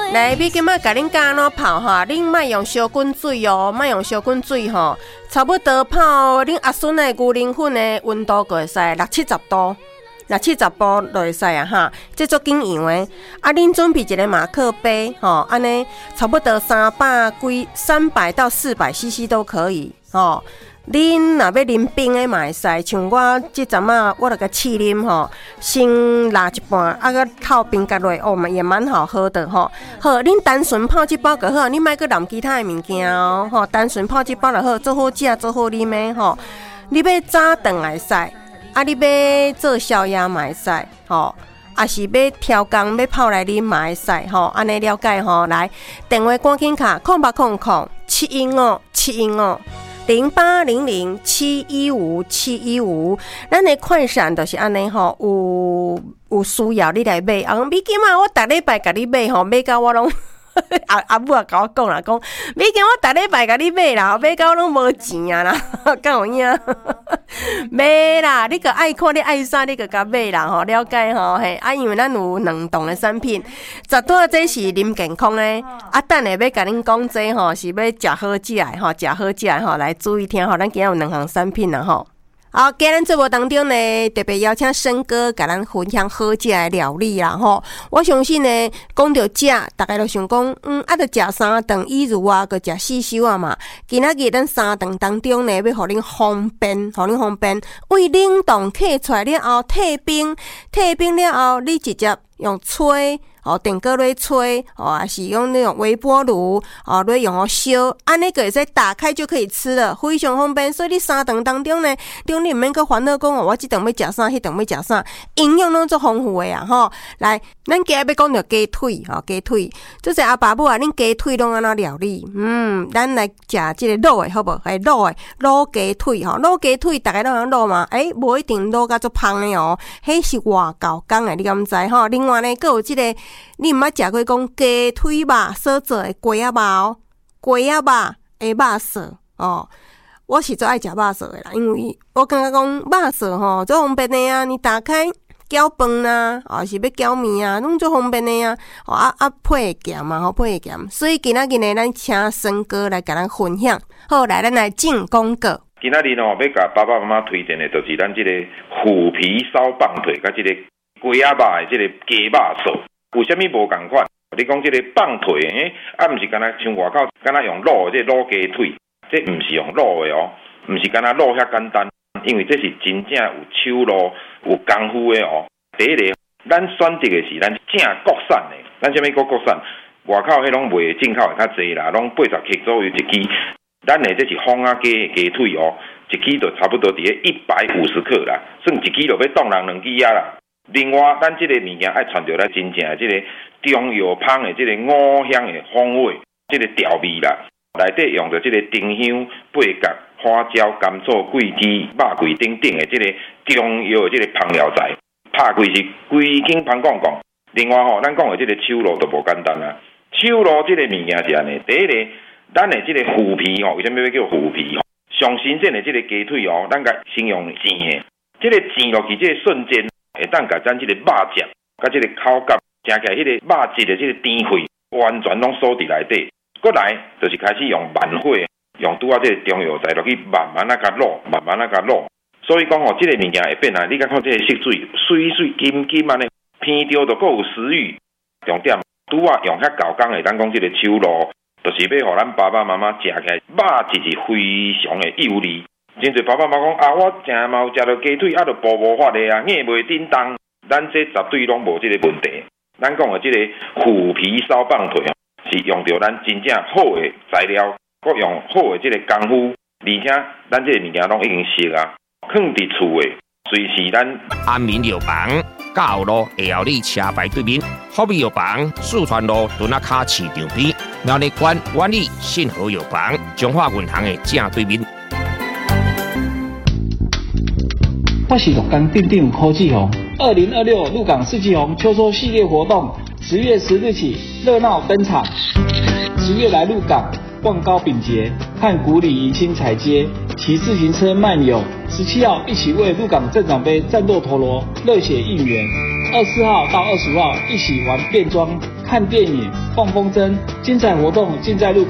来，你今仔甲恁家安泡哈，恁莫用烧滚水哦，莫用烧滚水吼，差不多泡恁阿孙的牛奶粉的温度就会使60-70度，60-70度就会使啊哈，这足紧用的。啊，恁准备一个马克杯吼，安尼差不多300到400cc 都可以吼。恁若要啉冰的嘛会使，像我即阵啊，我著甲试啉吼，先拉一半，啊个套冰甲落，哦嘛也蛮好喝的吼。好，恁单纯泡一包就好，恁莫去淋其他的物件哦，吼，单纯泡一包就好，做好食，做好啉的吼。你要早顿也会使，啊你要做宵夜嘛会使，吼。啊是要调工要泡来啉嘛会使吼，安尼了解吼。来，电话赶紧卡0800-715-715。0800-715-715，咱的快闪就是安尼吼，有需要你来买。你今嘛我逐礼拜甲你买吼，买到我拢阿母也甲我讲啦，讲你今我逐礼拜甲你买啦，买到我拢无钱啊啦，敢有影？买啦，你个爱看你爱啥，你个甲买啦吼，了解吼嘿。啊，因为咱有冷冻的产品，绝对这是啉健康的。啊，等下要甲恁讲这吼，是要食好食的吼，食好食的吼，来注意听吼，咱今日有2项产品啦吼。好，今日节目当中呢，特别邀请生哥甲咱分享好食的料理啦吼。我相信呢，讲到食，大家都想讲，著食3顿，以如啊，佮食4修啊嘛。今仔日咱3顿当中呢，要互恁方便，为冷冻摕出来了后，退冰了后，你直接用吹。电锅来吹还是用那种微波炉来用烧，安尼个会使打开就可以吃了，非常方便。所以你3顿当中呢，中你毋免去烦恼讲我这顿要食啥，迄顿要食啥，营养拢足丰富的啊吼。来，咱今日要讲到鸡腿鸡腿，就是阿爸母啊，恁鸡腿拢安怎料理？咱来食这个卤的好无？卤鸡腿卤鸡腿大家都通卤嘛？无一定卤甲足芳的哦，迄是外交工的，你敢知吼？另外呢，佫有这个。你毋捌食过讲鸡腿肉所做的鸡仔肉的肉色我是最爱食肉色的啦，因为我感觉讲肉色吼最方便的啊，你打开搅饭啊，是要搅面啊，拢最方便的啊，配咸嘛配咸，所以今仔日呢，咱请生哥来甲咱分享。好，来咱来进广告。 今仔日要甲爸爸妈妈推荐的，就是咱这个虎皮烧棒腿，甲这个鸡仔肉的这个鸡肉素。有啥物无共款？你讲这个棒腿，毋是敢若像外口敢若用卤的这卤鸡腿，这毋是用卤的哦，毋是敢若卤遐简单，因为这是真正有手路、有功夫的哦。第一个，咱选择的是咱正国产的，咱啥物国产？外口迄拢卖进口的较济啦，拢80克左右一支。咱的这是仿仔鸡的鸡腿哦，一支就差不多伫150克啦，算一支就要当人2支啊啦。另外，咱这个物件爱传到咱真正的这个中药芳的这个五香的风味，这个调味啦，内底用着这个丁香、八角、花椒、甘草、桂枝、肉桂等等的这个中药的这个烹调材，拍开是规斤香讲讲。另外咱讲的这个手路就无简单啦。手路这个物件是安尼，第一个，咱的这个虎皮为什么要叫虎皮？上新鲜的这个鸡腿咱甲先用煎的，这个煎落去这个瞬间。会当甲咱这个肉汁，甲这个口感，加起来迄个肉质的这个甜味，完全拢锁伫内底。过来就是开始用慢火，用拄啊这个中药材落去慢慢甲卤，所以讲这个物件会变啊，你甲看这个色水水水金金安尼，偏着就够有食欲。重点拄啊用遐高工的，咱讲这个手路，就是要互咱爸爸妈妈食起来肉质是非常的有利。真侪爸爸妈妈讲我正嘛有食到鸡腿，就无无法的啊，硬袂叮当。咱这绝对拢无这个问题。咱讲的这个虎皮烧棒腿是用到咱真正好的材料，佮用好的这个功夫，而且咱这个物件拢已经熟啊，放伫厝的，随时咱安民药房甲后路会后里车牌对面，福美药房四川路屯仔卡市场边，苗栗县万里信和药房中华银行的正对面。 我是鹿港电电科技红，2026鹿港世纪红秋收系列活动，10月10日起热闹登场。10月来鹿港逛糕饼节，看古里迎新彩街，骑自行车漫游。17号一起为鹿港镇长杯战斗陀螺热血应援。24号到25号一起玩变装看电影、放风筝，精彩活动尽在鹿港。